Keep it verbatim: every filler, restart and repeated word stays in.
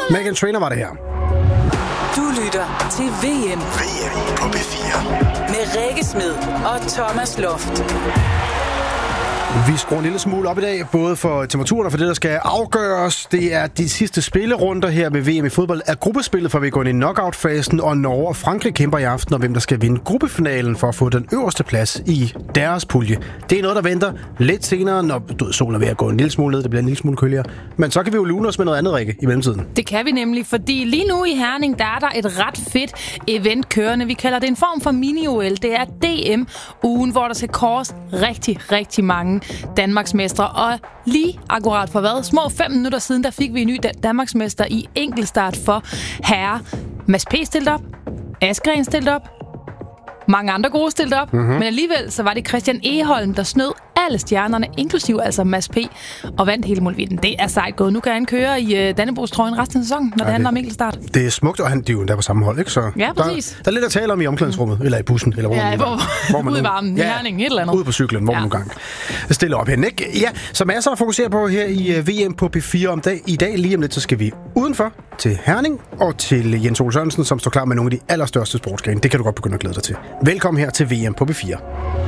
Meghan Trainor var det her. Du lytter til V M. V M på B fire. Med Rikke Smed og Thomas Loft. Vi skruer en lille smule op i dag, både for temperaturen og for det, der skal afgøres. Det er de sidste spillerunder her ved V M i fodbold af gruppespillet, for vi går ind i knockout-fasen, og Norge og Frankrig kæmper i aften om, hvem der skal vinde gruppefinalen for at få den øverste plads i deres pulje. Det er noget, der venter lidt senere, når du, solen er ved at gå en lille smule ned, det bliver en lille smule køligere. Men så kan vi jo lune os med noget andet, Rikke, i mellemtiden. Det kan vi nemlig, fordi lige nu i Herning, der er der et ret fedt event kørende. Vi kalder det en form for mini-O L. Det er D M-ugen, hvor der skal kåres rigtig, rigtig mange Danmarksmestre. Og lige akkurat for hvad? Små fem minutter siden, der fik vi en ny Danmarksmester i enkeltstart for herre. Mads P. stillede op. Askren stillede op. Mange andre gode stillede op. Mm-hmm. Men alligevel så var det Christian Egholm, der snød alle stjernerne, inklusive altså Mads P. og vandt hele målvidden. Det er sejt gået. Nu kan han køre i uh, Dannebrogs-trøjen resten af sæsonen, når ja, det handler om enkeltstart. Det er smukt, og han de er jo der på samme hold, ikke? Så ja, præcis. Der, der er lidt at tale om i omklædningsrummet, eller i bussen, eller hvor ja, man hvor, hvor man ude i varmen, ja, i Herning, et eller andet. Ude på cyklen, hvor ja. man nu gang stiller op hen, ikke? Ja, så masser at fokusere på her i uh, V M på B fire om dag. I dag, lige om lidt, så skal vi udenfor til Herning og til Jens Ole Sørensen, som står klar med nogle af de allerstørste sportsgrene. Det kan du godt begynde at glæde dig til. Velkommen her til V M på B fire.